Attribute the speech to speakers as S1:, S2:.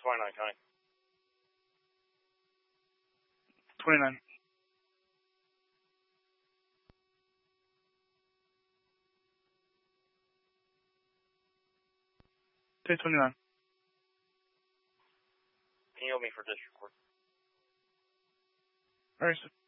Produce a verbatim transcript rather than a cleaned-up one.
S1: twenty-nine, Connie.
S2: twenty-nine. Say twenty-nine.
S1: Can you help me for district court?
S2: All right, sir.